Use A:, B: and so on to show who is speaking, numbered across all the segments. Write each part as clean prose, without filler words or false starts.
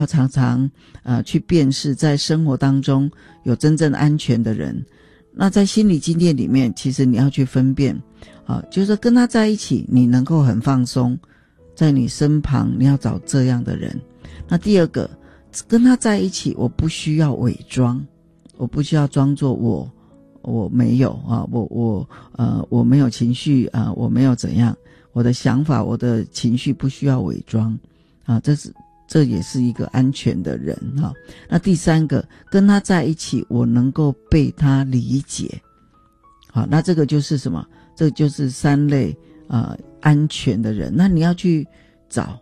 A: 要常常去辨识在生活当中有真正安全的人。那在心理经验里面，其实你要去分辨就是说跟他在一起你能够很放松，在你身旁你要找这样的人。那第二个，跟他在一起我不需要伪装，我不需要装作我没有我没有情绪我没有怎样，我的想法我的情绪不需要伪装这也是一个安全的人那第三个，跟他在一起我能够被他理解。好，那这个就是什么？这个就是三类安全的人。那你要去找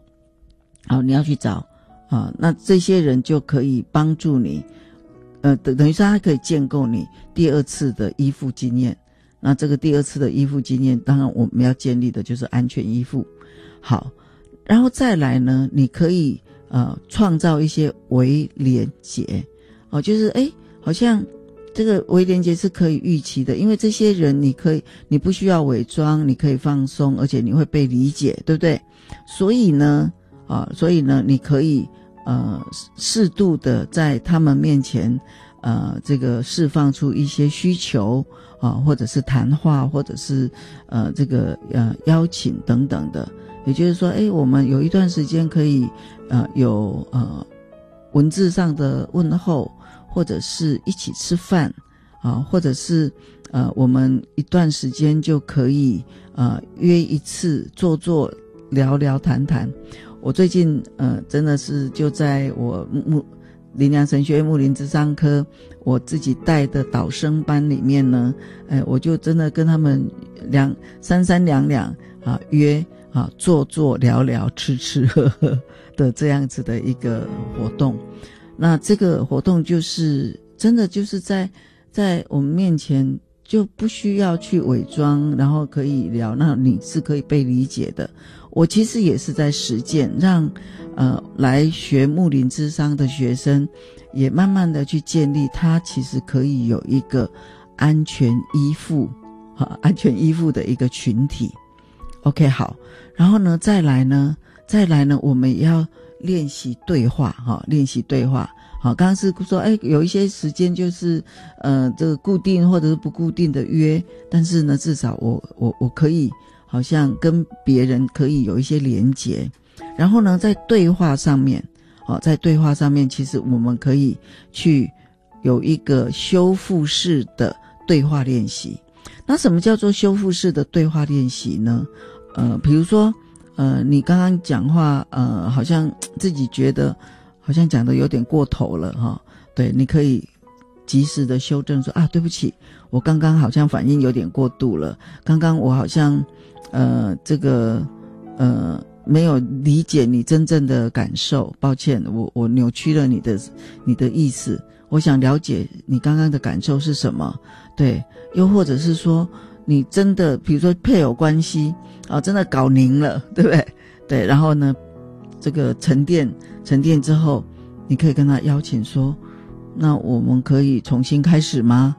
A: 那这些人就可以帮助你等于说他可以建构你第二次的依附经验。那这个第二次的依附经验，当然我们要建立的就是安全依附。好，然后再来呢，你可以创造一些微连结就是好像这个微连结是可以预期的，因为这些人你不需要伪装，你可以放松，而且你会被理解，对不对？所以呢你可以适度的在他们面前这个释放出一些需求或者是谈话，或者是这个邀请等等的。也就是说我们有一段时间可以有文字上的问候，或者是一起吃饭或者是我们一段时间就可以约一次坐聊聊谈谈。我最近真的是就在我灵粮神学院牧灵諮商科我自己带的导生班里面呢我就真的跟他们三三两两约坐聊聊吃吃喝喝的这样子的一个活动。那这个活动就是真的就是在我们面前就不需要去伪装，然后可以聊，那你是可以被理解的。我其实也是在实践，让来学牧灵諮商的学生也慢慢的去建立他其实可以有一个安全依附的一个群体。OK， 好，然后呢再来呢我们也要练习对话练习对话。好，刚刚是说有一些时间就是这个固定或者是不固定的约，但是呢至少我可以好像跟别人可以有一些连结。然后呢在对话上面其实我们可以去有一个修复式的对话练习。那什么叫做修复式的对话练习呢？比如说你刚刚讲话好像自己觉得好像讲的有点过头了对，你可以及时的修正说对不起，我刚刚好像反应有点过度了，刚刚我好像这个没有理解你真正的感受，抱歉，我扭曲了你的意思，我想了解你刚刚的感受是什么。对，又或者是说你真的比如说配偶关系真的搞拧了，对不对？对，然后呢这个沉淀之后，你可以跟他邀请说，那我们可以重新开始吗？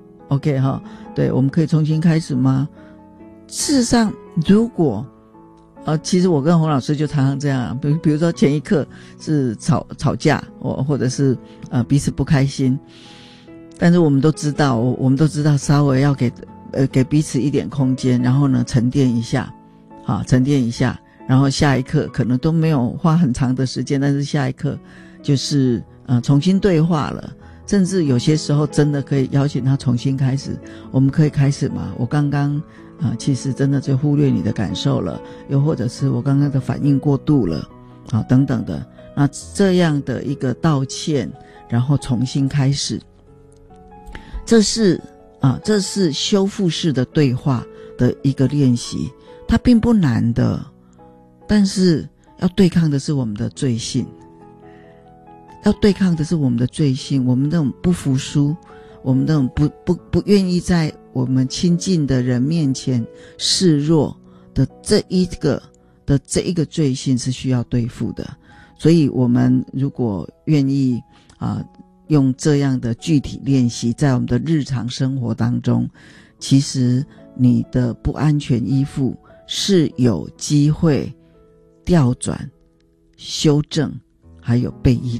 A: OK 对，我们可以重新开始吗？事实上如果其实我跟洪老师就常常这样，比如说前一刻是吵架或者是彼此不开心，但是我们都知道稍微要给彼此一点空间，然后呢沉淀一下，然后下一刻可能都没有花很长的时间，但是下一刻就是重新对话了，甚至有些时候真的可以邀请他重新开始。我们可以开始吗？我刚刚其实真的就忽略你的感受了，又或者是我刚刚的反应过度了等等的。那这样的一个道歉，然后重新开始，这是修复式的对话的一个练习，它并不难的，但是要对抗的是我们的罪性，我们那种不服输，我们那种不愿意在我们亲近的人面前示弱的这一个罪性是需要对付的。所以我们如果愿意用这样的具体练习在我们的日常生活当中，其实你的不安全依附是有机会调转修正还有被医